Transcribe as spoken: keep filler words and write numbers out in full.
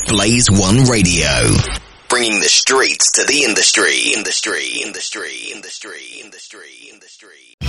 Blaze One Radio. Bringing the streets to the industry, industry, industry, industry, industry, industry.